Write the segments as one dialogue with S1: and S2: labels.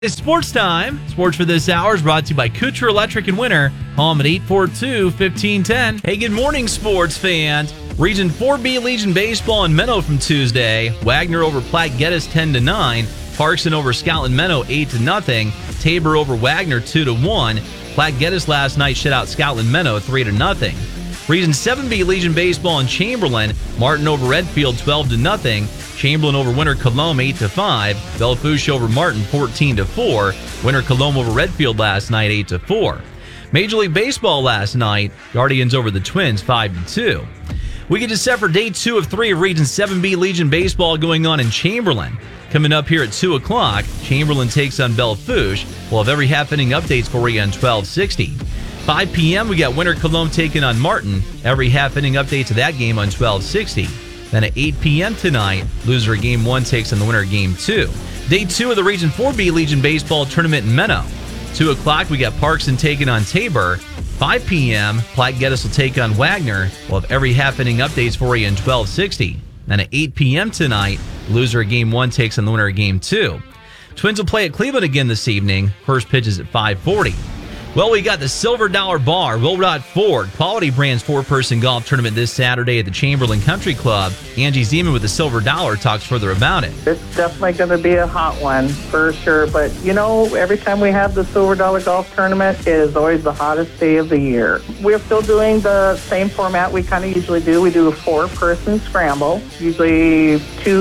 S1: It's sports time. Sports for this hour is brought to you by Kutra Electric and Winter. Home at 842-1510. Hey, good morning, sports fans. Region 4B Legion Baseball in Menno from Tuesday. Wagner over Platte Geddes 10-9. Parkson over Scotland Menno 8-0. Tabor over Wagner 2-1. Platte Geddes last night shut out Scotland Menno 3-0. Region 7B Legion Baseball in Chamberlain. Martin over Redfield 12-0. Chamberlain over Winter Colombe 8-5. Belle Fourche over Martin 14-4. Winter Colombe over Redfield last night 8-4. Major League Baseball last night. Guardians over the Twins 5-2. We get to set for day 2 of 3 of Region 7B Legion Baseball going on in Chamberlain. Coming up here at 2 o'clock, Chamberlain takes on Belle Fourche. We'll have every half-inning updates for you on 1260. 5 p.m., we got Winter Colombe taking on Martin. Every half-inning update to that game on 1260. Then at 8 p.m. tonight, loser of Game 1 takes on the winner of Game 2. Day 2 of the Region 4B Legion Baseball Tournament in Menno. 2 o'clock, we got Parkson taking on Tabor. 5 p.m., Platte Geddes will take on Wagner. We'll have every half-inning updates for you in 1260. Then at 8 p.m. tonight, loser of Game 1 takes on the winner of Game 2. Twins will play at Cleveland again this evening. First pitch is at 5:40. Well, we got the Silver Dollar Bar, Will Rod Ford, Quality Brands 4-person golf tournament this Saturday at the Chamberlain Country Club. Angie Zeman with the Silver Dollar talks further about it.
S2: It's definitely going to be a hot one for sure. But, you know, every time we have the Silver Dollar Golf Tournament, it is always the hottest day of the year. We're still doing the same format we kind of usually do. We do a 4-person scramble, usually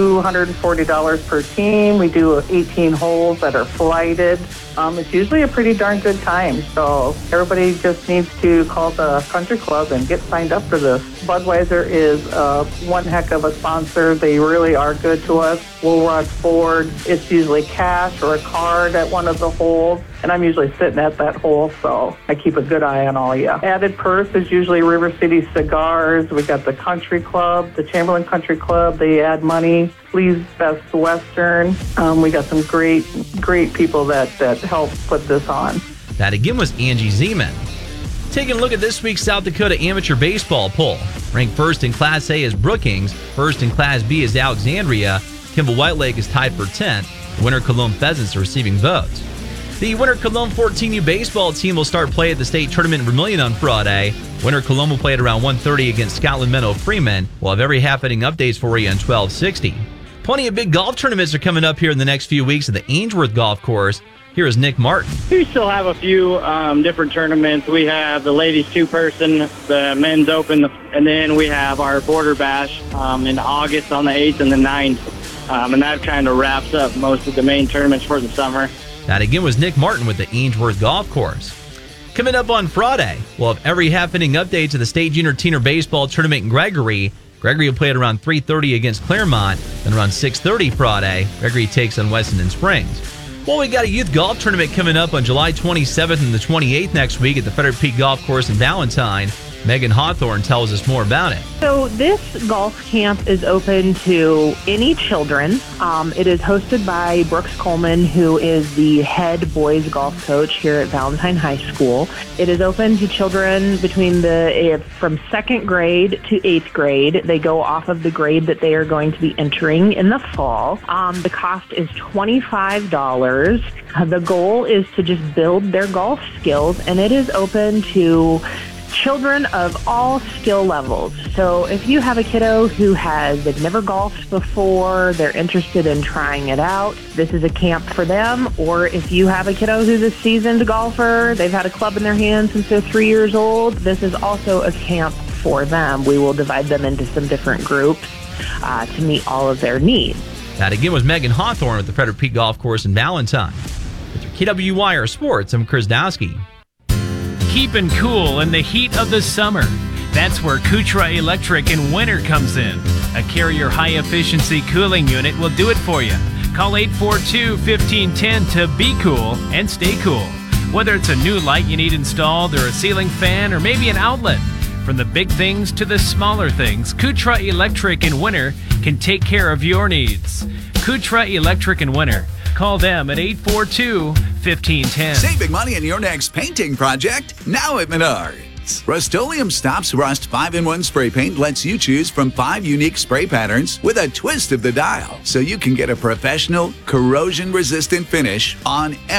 S2: $240 per team. We do 18 holes that are flighted. It's usually a pretty darn good time, so everybody just needs to call the country club and get signed up for this. Budweiser is one heck of a sponsor. They really are good to us. Will Rod Ford, it's usually cash or a card at one of the holes, and I'm usually sitting at that hole, so I keep a good eye on all of you. Added purse is usually River City Cigars. We got the country club, the Chamberlain Country Club. They add money. Please Best Western. We got some great people that help put this on.
S1: That again was Angie Zeman. Taking a look at this week's South Dakota Amateur Baseball poll. Ranked first in Class A is Brookings. First in Class B is Alexandria. Kimball White Lake is tied for 10th. Winter Colombe Pheasants are receiving votes. The Winter Colombe 14U baseball team will start play at the state tournament in Vermilion on Friday. Winter Colombe will play at around 1:30 against Scotland Menno Freeman. We'll have every half-inning updates for you on 1260. Plenty of big golf tournaments are coming up here in the next few weeks at the Ainsworth Golf Course. Here is Nick Martin.
S3: We still have a few different tournaments. We have the ladies 2-person, the men's open, and then we have our border bash in August on the 8th and the 9th. And that kind of wraps up most of the main tournaments for the summer.
S1: That again was Nick Martin with the Ainsworth Golf Course. Coming up on Friday, we'll have every half-inning update to the State Junior Teener Baseball Tournament in Gregory. Gregory will play at around 3:30 against Claremont. Then around 6:30 Friday, Gregory takes on Wessenden Springs. Well, we got a youth golf tournament coming up on July 27th and the 28th next week at the Frederick Peak Golf Course in Valentine. Megan Hawthorne tells us more about it.
S4: So this golf camp is open to any children. It is hosted by Brooks Coleman, who is the head boys golf coach here at Valentine High School. It is open to children between from 2nd grade to 8th grade. They go off of the grade that they are going to be entering in the fall. The cost is $25. The goal is to just build their golf skills, and it is open to children of all skill levels. So if you have a kiddo they've never golfed before, they're interested in trying it out, this is a camp for them. Or if you have a kiddo who's a seasoned golfer, they've had a club in their hand since they're 3 years old, this is also a camp for them. We will divide them into some different groups to meet all of their needs.
S1: That again was Megan Hawthorne at the Frederick Peak Golf Course in Valentine. With your KWYR Sports, I'm Chris Dowski.
S5: Keeping cool in the heat of the summer. That's where Kutra Electric in Winter comes in. A Carrier high-efficiency cooling unit will do it for you. Call 842-1510 to be cool and stay cool. Whether it's a new light you need installed or a ceiling fan or maybe an outlet. From the big things to the smaller things, Kutra Electric in Winter can take care of your needs. Kutra Electric in Winter. Call them at 842-1510.
S6: Save big money in your next painting project now at Menards. minutes. Rust-Oleum Stops Rust 5-in-1 spray paint lets you choose from 5 unique spray patterns with a twist of the dial, so you can get a professional, corrosion-resistant finish on